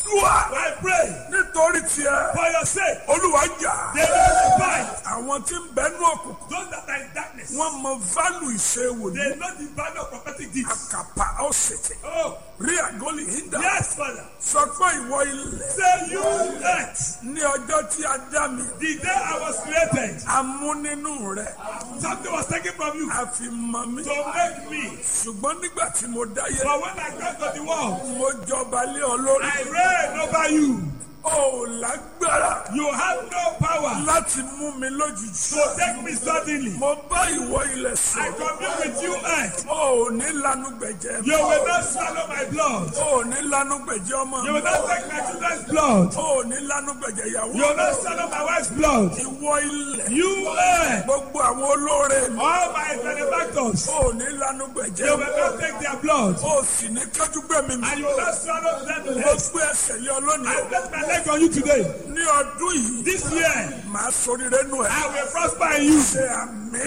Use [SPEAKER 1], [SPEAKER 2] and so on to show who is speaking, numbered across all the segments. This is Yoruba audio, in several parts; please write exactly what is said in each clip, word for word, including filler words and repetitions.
[SPEAKER 1] gbàdúrà.
[SPEAKER 2] I pray
[SPEAKER 1] Nítorí tiẹ̀.
[SPEAKER 2] for your sake.
[SPEAKER 1] Olúwa jà.
[SPEAKER 2] They will fight.
[SPEAKER 1] Àwọn tí ń bẹnu òkùnkùn.
[SPEAKER 2] Those that are in darkness.
[SPEAKER 1] Wọ́n mọ value ìṣe wòlíì.
[SPEAKER 2] They know the value of prophetic gifts.
[SPEAKER 1] Àkàpà ọ̀sẹ̀tẹ̀.
[SPEAKER 2] Oh,
[SPEAKER 1] Rí àgọ́lì hinda.
[SPEAKER 2] yes, Father.
[SPEAKER 1] Sọ pé ìwọ ilẹ̀.
[SPEAKER 2] Say you earth.
[SPEAKER 1] Ní ọjọ́ tí a dá mi.
[SPEAKER 2] The day I was created,
[SPEAKER 1] A mú nínú rẹ̀.
[SPEAKER 2] something was taken from you
[SPEAKER 1] A fi mọ mi.
[SPEAKER 2] to make me.
[SPEAKER 1] Ṣùgbọ́n nígbà tí mo dáyé.
[SPEAKER 2] But when I got to the world,
[SPEAKER 1] Mo jọba lé ọ lórí.
[SPEAKER 2] I reign over you.
[SPEAKER 1] O lágbára
[SPEAKER 2] You have no power
[SPEAKER 1] láti mú mi lójijì.
[SPEAKER 2] to take me suddenly.
[SPEAKER 1] Mo bá ìwọ ilẹ̀
[SPEAKER 2] I
[SPEAKER 1] sọ.
[SPEAKER 2] commune with you, earth.
[SPEAKER 1] O ò ní lanu gbẹ̀jẹ̀ mi.
[SPEAKER 2] You will not swallow my blood.
[SPEAKER 1] O ò ní lanu gbẹ̀jẹ̀ ọmọ
[SPEAKER 2] You
[SPEAKER 1] mi.
[SPEAKER 2] will not take my children's blood.
[SPEAKER 1] O ò ní lanu gbẹ̀jẹ̀ ìyàwó.
[SPEAKER 2] You will not swallow my wife's blood.
[SPEAKER 1] Ìwọ ilẹ̀.
[SPEAKER 2] You earth.
[SPEAKER 1] Gbogbo àwọn olóore mi.
[SPEAKER 2] All my benefactors.
[SPEAKER 1] O ò ní lanu gbẹ̀jẹ̀
[SPEAKER 2] You
[SPEAKER 1] mi.
[SPEAKER 2] will not take their blood.
[SPEAKER 1] O sì ní kájú gbẹ̀mí mi.
[SPEAKER 2] And you will not swallow them to
[SPEAKER 1] Mo
[SPEAKER 2] hate.
[SPEAKER 1] gbé ẹsẹ̀ lé ọ lónìí.
[SPEAKER 2] I place my leg on you today.
[SPEAKER 1] Ní ọdún yìí.
[SPEAKER 2] This year,
[SPEAKER 1] Màá soríire nù ẹ̀.
[SPEAKER 2] I will prosper in you.
[SPEAKER 1] Ṣé àmì.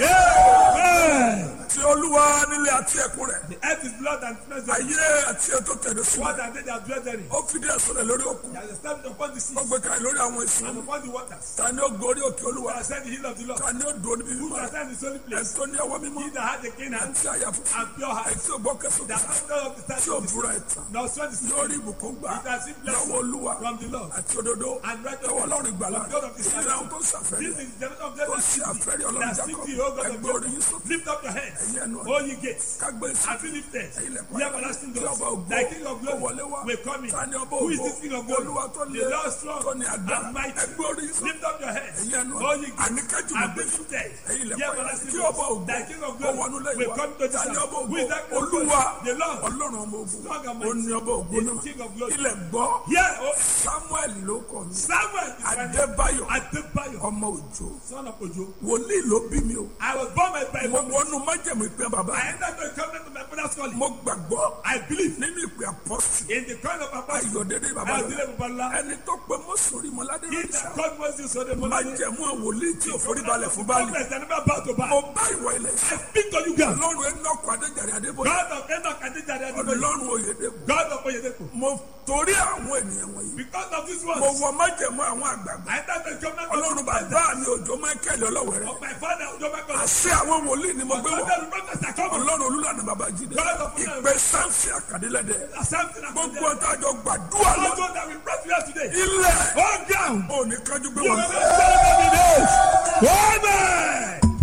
[SPEAKER 2] Amen.
[SPEAKER 1] Tí Olúwa nílé àti ẹ̀kún rẹ̀.
[SPEAKER 2] The earth is blood and flesh. and
[SPEAKER 1] Ayé àti ètò tẹ̀lé sí.
[SPEAKER 2] What are they that dwell therein?
[SPEAKER 1] Ó fìdí ẹ̀sùn rẹ̀ lórí òkun.
[SPEAKER 2] He has established upon the sea
[SPEAKER 1] Ó gbé kalẹ̀ lórí àwọn èsì.
[SPEAKER 2] and upon the waters.
[SPEAKER 1] Ta ni ó gorí òkè
[SPEAKER 2] Who
[SPEAKER 1] Olúwa?
[SPEAKER 2] has said the hill of the Lord?
[SPEAKER 1] Ta ni ó dùn níbi
[SPEAKER 2] Who
[SPEAKER 1] mímọ́
[SPEAKER 2] has
[SPEAKER 1] rẹ̀?
[SPEAKER 2] said the holy place?
[SPEAKER 1] Ẹ̀sọ́ ní ọwọ́ mímọ́.
[SPEAKER 2] He that had the clean hands
[SPEAKER 1] Tí àyà funfun.
[SPEAKER 2] and pure heart.
[SPEAKER 1] Ẹ̀sọ́ gbọ́ kẹsàn-án.
[SPEAKER 2] That has none of the
[SPEAKER 1] Tí
[SPEAKER 2] time
[SPEAKER 1] ò
[SPEAKER 2] of the
[SPEAKER 1] búra ẹ̀tàn.
[SPEAKER 2] nor sweat the sea.
[SPEAKER 1] Lórí ìbùkún gbà.
[SPEAKER 2] It has been blessed
[SPEAKER 1] Lọ́wọ́ Olúwa.
[SPEAKER 2] from the Lord.
[SPEAKER 1] Àti òdodo.
[SPEAKER 2] And righteousness
[SPEAKER 1] Lọ́wọ́ Ọlọ́run ìgbàlà.
[SPEAKER 2] from God of the
[SPEAKER 1] Ìlànà
[SPEAKER 2] Sabbath.
[SPEAKER 1] tó ṣàfẹ́rí.
[SPEAKER 2] This is the generation of
[SPEAKER 1] Tó
[SPEAKER 2] them
[SPEAKER 1] ṣe àfẹ́rí Ọlọ́run
[SPEAKER 2] that
[SPEAKER 1] Jákọ́bù.
[SPEAKER 2] seek thee, O God of
[SPEAKER 1] Ẹgbẹ́ orí yín
[SPEAKER 2] Jacob.
[SPEAKER 1] sókè.
[SPEAKER 2] Lift up your heads,
[SPEAKER 1] Ẹ̀yin ẹnu ọ̀nà.
[SPEAKER 2] O ye gates,
[SPEAKER 1] Kágbé ìsìn.
[SPEAKER 2] and be lifted.
[SPEAKER 1] Ẹ̀yin lẹ̀kọ́
[SPEAKER 2] Ye
[SPEAKER 1] ayé.
[SPEAKER 2] everlasting
[SPEAKER 1] Tí
[SPEAKER 2] doors.
[SPEAKER 1] ọba ògo.
[SPEAKER 2] Thy King of
[SPEAKER 1] Tó wọlé
[SPEAKER 2] glory
[SPEAKER 1] wá.
[SPEAKER 2] will come in.
[SPEAKER 1] Ta ni ọba
[SPEAKER 2] Who is
[SPEAKER 1] ògo?
[SPEAKER 2] this King of glory?
[SPEAKER 1] Olúwa tó
[SPEAKER 2] The
[SPEAKER 1] lé.
[SPEAKER 2] Lord strong
[SPEAKER 1] Tó ní àgbà.
[SPEAKER 2] and mighty.
[SPEAKER 1] Ẹgbẹ́ orí yín sókè.
[SPEAKER 2] Lift up your heads,
[SPEAKER 1] Ẹ̀yin ẹnu
[SPEAKER 2] O ye
[SPEAKER 1] ọ̀nà.
[SPEAKER 2] gates,
[SPEAKER 1] Àníkájú
[SPEAKER 2] and be
[SPEAKER 1] gbogbo.
[SPEAKER 2] lifted.
[SPEAKER 1] Ẹ̀yin
[SPEAKER 2] Ye
[SPEAKER 1] lẹ̀kọ́ ayé.
[SPEAKER 2] everlasting
[SPEAKER 1] Tí
[SPEAKER 2] doors.
[SPEAKER 1] ọba ògo.
[SPEAKER 2] Thy King of
[SPEAKER 1] Ó wọnú
[SPEAKER 2] glory
[SPEAKER 1] lẹ́yìn
[SPEAKER 2] will
[SPEAKER 1] wa.
[SPEAKER 2] come to
[SPEAKER 1] Ta ni
[SPEAKER 2] this
[SPEAKER 1] ọba
[SPEAKER 2] house.
[SPEAKER 1] ògo?
[SPEAKER 2] Who is that King of glory?
[SPEAKER 1] Olúwa.
[SPEAKER 2] The Lord.
[SPEAKER 1] Ọlọ́run ọmọ ogun.
[SPEAKER 2] Strong and
[SPEAKER 1] Ó ní
[SPEAKER 2] mighty.
[SPEAKER 1] ọba ògo
[SPEAKER 2] Is
[SPEAKER 1] náà.
[SPEAKER 2] the King of glory.
[SPEAKER 1] Ilẹ̀ gbọ́.
[SPEAKER 2] Yeah, oh,
[SPEAKER 1] Samuel ló kọ mi.
[SPEAKER 2] Samuel is my name.
[SPEAKER 1] Adébáyọ̀.
[SPEAKER 2] Adebayo,
[SPEAKER 1] Ọmọ Òjó.
[SPEAKER 2] son of Ojo.
[SPEAKER 1] Wòlíì ló bí mi o.
[SPEAKER 2] I was born by by
[SPEAKER 1] Mo
[SPEAKER 2] woman.
[SPEAKER 1] wọnú májẹ̀mú ìpín bàbá.
[SPEAKER 2] I entered the covenant of my father's calling.
[SPEAKER 1] Mo gbàgbọ́
[SPEAKER 2] I believe
[SPEAKER 1] nínú ìpè apọ́sì.
[SPEAKER 2] in the crown of Papa.
[SPEAKER 1] Ayọ̀dédé bàbá
[SPEAKER 2] I
[SPEAKER 1] rẹ̀.
[SPEAKER 2] did Babala.
[SPEAKER 1] Ẹni tó pe Mọ́sórí Mọ́ládé
[SPEAKER 2] He
[SPEAKER 1] lórí
[SPEAKER 2] that
[SPEAKER 1] sá.
[SPEAKER 2] called Moses so the money.
[SPEAKER 1] Májẹ̀mú wòlíì tí ò forí balẹ̀ fún Báálì.
[SPEAKER 2] Prophets that never bow to bow.
[SPEAKER 1] Mo bá ìwọ ilẹ̀
[SPEAKER 2] I
[SPEAKER 1] sá.
[SPEAKER 2] speak to you guys.
[SPEAKER 1] Ọlọ́run Ẹnọ́kù Adéjàre Adébóyè.
[SPEAKER 2] God of Enoch and Dijah Adeboye.
[SPEAKER 1] Ọlọ́run Oyèdèpọ̀.
[SPEAKER 2] God of Oyedepo.
[SPEAKER 1] Mo torí àwọn ènìyàn wọ̀nyí.
[SPEAKER 2] Because of this
[SPEAKER 1] Mo
[SPEAKER 2] ones,
[SPEAKER 1] wọ májẹ̀mú àwọn àgbààgbà.
[SPEAKER 2] I entered the covenant
[SPEAKER 1] Ọlọ́run
[SPEAKER 2] of
[SPEAKER 1] bàbá mi Òjó Máíkẹ́lì Ọlọ́wẹ̀rẹ̀.
[SPEAKER 2] of my father, Ojo Michael.
[SPEAKER 1] Àṣẹ àwọn wòlíì ni mo gbé
[SPEAKER 2] God
[SPEAKER 1] wọ̀.
[SPEAKER 2] of the prophets that come.
[SPEAKER 1] Ọlọ́run Olúlànà Babájídé.
[SPEAKER 2] God of
[SPEAKER 1] Ìpè Sáǹsì Àkàdélẹ́dẹ́.
[SPEAKER 2] Something that
[SPEAKER 1] Gbogbo ọ̀tàjọ gbàdúrà lọ.
[SPEAKER 2] also that we brought you here today.
[SPEAKER 1] Ilẹ̀
[SPEAKER 2] Hold down.
[SPEAKER 1] ò ní kájú gbé
[SPEAKER 2] You
[SPEAKER 1] wọn.
[SPEAKER 2] will not serve any days. Amen.